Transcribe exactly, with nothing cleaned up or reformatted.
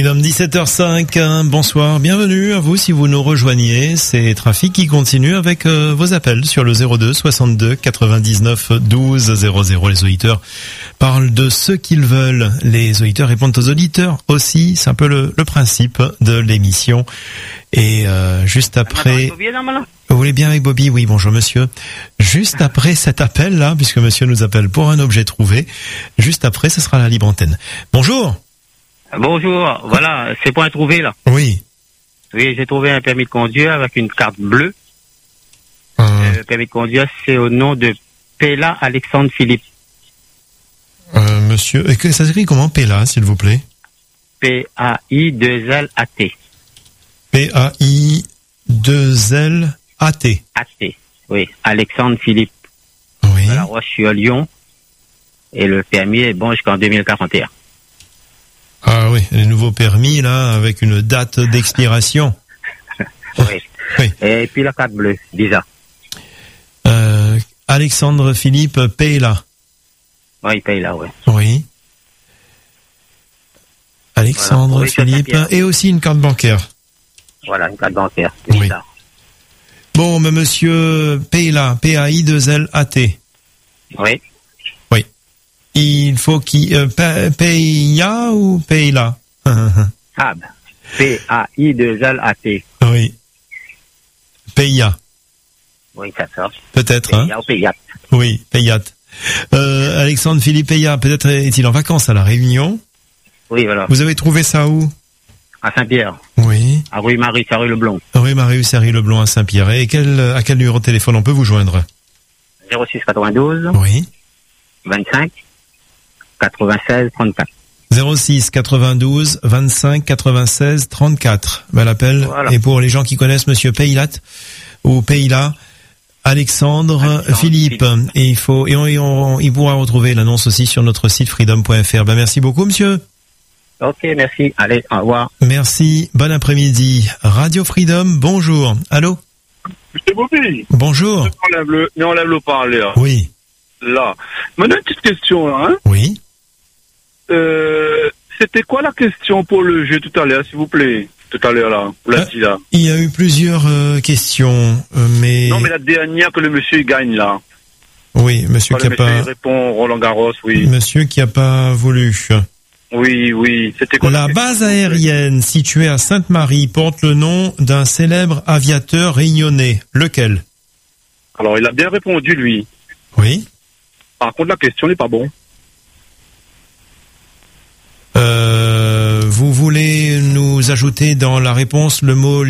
Freedom, dix-sept heures cinq, bonsoir, bienvenue à vous si vous nous rejoignez, c'est Trafic qui continue avec euh, vos appels sur le zéro deux soixante-deux quatre-vingt-dix-neuf douze zéro zéro. Les auditeurs parlent de ce qu'ils veulent, les auditeurs répondent aux auditeurs aussi, c'est un peu le, le principe de l'émission. Et euh, juste après... Vous voulez bien avec Bobby? Oui, bonjour monsieur. Juste après cet appel-là, puisque monsieur nous appelle pour un objet trouvé, juste après, ce sera la libre antenne. Bonjour. Bonjour, voilà, c'est pour un trouvé là. Oui. Oui, j'ai trouvé un permis de conduire avec une carte bleue. Euh... Euh, le permis de conduire, c'est au nom de Pella Alexandre Philippe. Euh, monsieur, et que ça s'écrit comment Pella, s'il vous plaît? P A I deux L A T. P A I deux L A T. A T, oui, Alexandre Philippe. Oui. Voilà, moi je suis à Lyon et le permis est bon jusqu'en deux mille quarante et un. Ah oui, les nouveaux permis là, avec une date d'expiration. Oui. Oui. Et puis la carte bleue, bizarre. Euh, Alexandre Philippe Pella. Oui, il paye là, oui. Oui. Alexandre Voilà. Oui, Philippe et aussi une carte bancaire. Voilà, une carte bancaire. Oui. Bizarre. Bon, mais monsieur Pella, P A I deux L A T. Oui. Oui. Il faut qu'il euh, Paya ou Pella? Ah, ben, P A I deux L A T. Oui. Paya. Oui, ça sort. Peut-être, hein? Paya ou Payat. Oui, Payat. Euh, Alexandre Philippe Paya, peut-être est-il en vacances à La Réunion? Oui, voilà. Vous avez trouvé ça où? À Saint-Pierre. Oui. À rue Marie, à rue Leblon. Rue Marie-Serry-Leblon à Saint-Pierre. Et quel, à quel numéro de téléphone on peut vous joindre? zéro six quatre-vingt-douze. Oui. vingt-cinq. quatre-vingt-seize trente-quatre. zéro six quatre-vingt-douze vingt-cinq quatre-vingt-seize trente-quatre. Ben, l'appel Voilà. est pour les gens qui connaissent monsieur Paylat ou Payla. Alexandre, Alexandre Philippe. Philippe. Et il faut, et on, et on- il pourra retrouver l'annonce aussi sur notre site freedom point f r. Ben, merci beaucoup, monsieur. Ok, merci. Allez, au revoir. Merci. Bon après-midi. Radio Freedom, bonjour. Allô? C'est Bobby. Bonjour. On enlève le, mais on enlève le parleur. Oui. Là. Maintenant, une petite question, là, hein. Oui. Euh, c'était quoi la question pour le jeu tout à l'heure, s'il vous plaît? Tout à l'heure, là. Vous l'avez Ah. dit, là. Il y a eu plusieurs euh, questions, euh, mais... Non, mais la dernière que le monsieur gagne, là. Oui, monsieur Quand qui le a monsieur pas... répond Roland Garros, oui. Monsieur qui a pas voulu. Oui, oui. C'était quoi La base aérienne située à Sainte-Marie porte le nom d'un célèbre aviateur réunionnais. Lequel? Alors, il a bien répondu, lui. Oui. Par contre, la question n'est pas bonne. Euh, vous voulez nous ajouter dans la réponse le mot